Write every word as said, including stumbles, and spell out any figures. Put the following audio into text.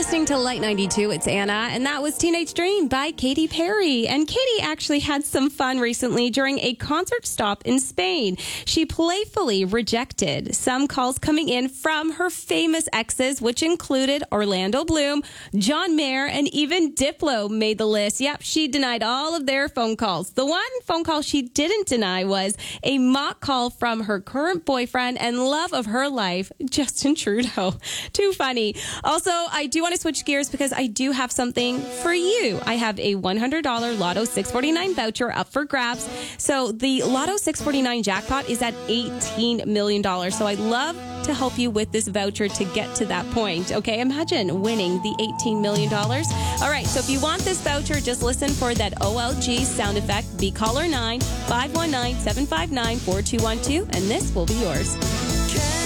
listening to Light ninety-two. It's Anna, and that was Teenage Dream by Katy Perry. And Katy actually had some fun recently during a concert stop in Spain. She playfully rejected some calls coming in from her famous exes, which included Orlando Bloom, John Mayer, and even Diplo made the list. Yep, she denied all of their phone calls. The one phone call she didn't deny was a mock call from her current boyfriend and love of her life, Justin Trudeau. Too funny. Also, I do want to switch gears because I do have something for you. I have a one hundred dollars Lotto six forty-nine voucher up for grabs. So the Lotto six forty-nine jackpot is at eighteen million dollars. So I'd love to help you with this voucher to get to that point. Okay, imagine winning the eighteen million dollars. All right, so if you want this voucher, just listen for that O L G sound effect. Be caller nine, five one nine, seven five nine, four two one two, and this will be yours.